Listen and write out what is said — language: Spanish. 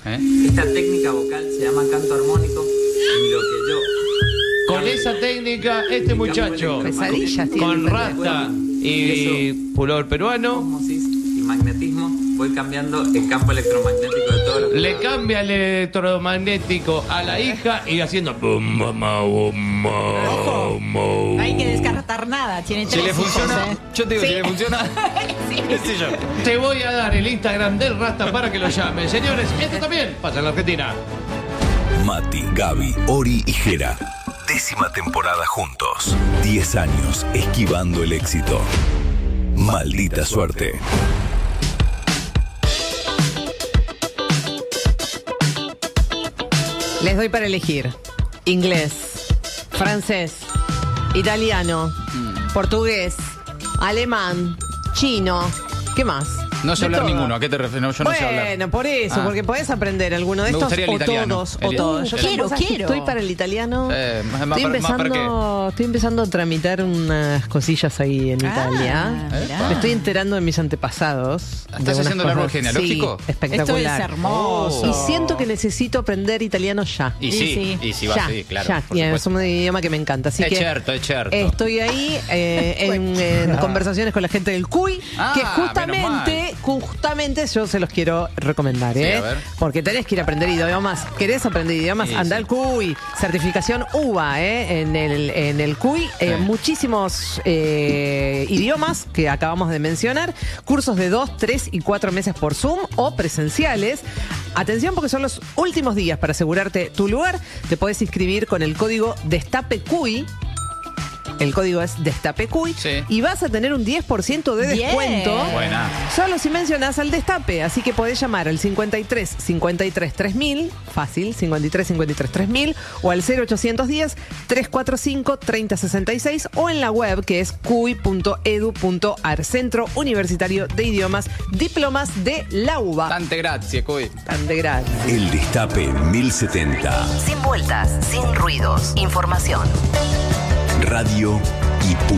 Esta técnica vocal se llama canto armónico. En lo que yo... Con esa técnica, este muchacho, Pesadillas tiene. con rasta y pulor peruano, Osmosis y magnetismo, voy cambiando el campo electromagnético de todo lo que... le cambia el electromagnético a la hija y haciendo... No hay que descartar nada. Tiene Si tres le hijos, funciona, ¿eh? yo te digo, Sí. si le funciona, qué sé yo. Te voy a dar el Instagram del Rasta para que lo llamen. Señores, esto también pasa en la Argentina. Mati, Gaby, Ori y Jera. 10ª temporada juntos. 10 años esquivando el éxito. Maldita suerte. Les doy para elegir inglés, francés, italiano, portugués, alemán, chino. ¿Qué más? No sé De hablar todo. ninguno. ¿A qué te refieres? No, yo no sé hablar. Bueno, por eso, porque podés aprender alguno de Me estos gustaría el o italiano. todos El- o todos. Yo quiero, ¿sabes qué? quiero. Estoy para el italiano. Más Estoy empezando a tramitar unas cosillas ahí en Italia. mirá. Me estoy enterando de mis antepasados. ¿Estás de unas haciendo el árbol cosas. genealógico? Sí, espectacular. Esto es hermoso. Y siento que necesito aprender italiano ya. Y sí, va ya, así, claro. ya. por Y es supuesto. un idioma que me encanta. Así Es que cierto, es cierto. estoy ahí en conversaciones con la gente del CUI, Ah, que menos justamente yo se los quiero recomendar, Sí, a ver. porque tenés que ir a aprender idiomas. ¿Querés aprender idiomas? Sí, Anda sí. al CUI, certificación UBA, en el CUI, Sí. muchísimos idiomas que acabamos de mencionar, cursos de 2, 3 y 4 meses por Zoom o presenciales. Atención porque son los últimos días para asegurarte tu lugar. Te podés inscribir con el código DESTAPECUI. El código es DESTAPECUI. Sí. Y vas a tener un 10% de Bien. descuento. Buena. Solo si mencionás al Destape. Así que podés llamar al 53 53 3000, fácil, 53 53 3000, o al 0810 345 3066, o en la web que es cui.edu.ar, Centro Universitario de Idiomas, diplomas de la UBA. Tante grazie, Cuy. Tan de gratis. El Destape 1070. Sin vueltas, sin ruidos. Información. Radio y punto.